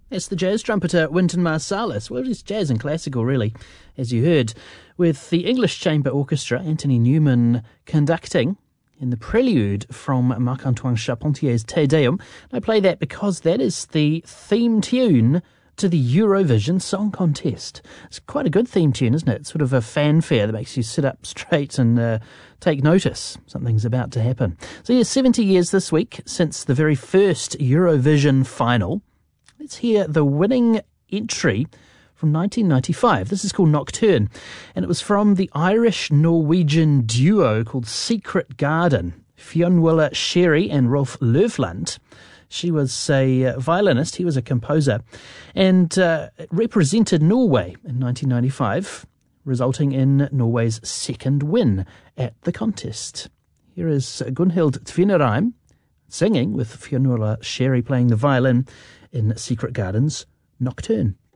That's the jazz trumpeter Wynton Marsalis. Well, it's jazz and classical, really, as you heard, with the English Chamber Orchestra, Anthony Newman conducting in the prelude from Marc-Antoine Charpentier's Te Deum. I play that because that is the theme tune to the Eurovision Song Contest. It's quite a good theme tune, isn't it? It's sort of a fanfare that makes you sit up straight and take notice. Something's about to happen. So yeah, 70 years this week since the very first Eurovision final. Let's hear the winning entry from 1995. This is called Nocturne, and it was from the Irish-Norwegian duo called Secret Garden, Fionnuala Sherry and Rolf Löfland. She was a violinist, he was a composer, and represented Norway in 1995, resulting in Norway's second win at the contest. Here is Gunhild Tvenerheim singing with Fionnuala Sherry playing the violin in Secret Garden's Nocturne.